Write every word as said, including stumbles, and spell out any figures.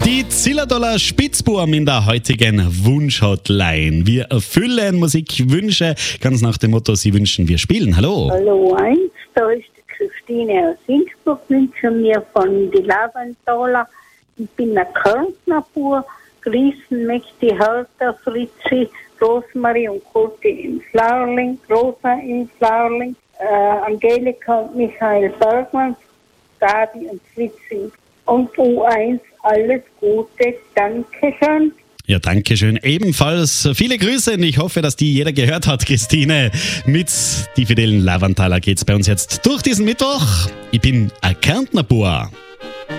Die Zillertaler Spitzbuben in der heutigen Wunsch-Hotline. Wir erfüllen Musikwünsche, ganz nach dem Motto, Sie wünschen, wir spielen. Hallo. Hallo eins, da ist die Christine aus Innsbruck, wünsche mir von die Laventaler. Ich bin ein Kärntner-Bur, grüßen möchte die Hertha, Fritzi, Rosmarie und Kurti in Flaurling, Rosa in Flaurling, äh, Angelika und Michael Bergmann, Gabi und Fritzi. Und U eins, alles Gute, danke schön. Ja, danke schön. Ebenfalls viele Grüße und ich hoffe, dass die jeder gehört hat, Christine. Mit die fidelen Laventaler geht's bei uns jetzt durch diesen Mittwoch. Ich bin ein Kärntner Bur.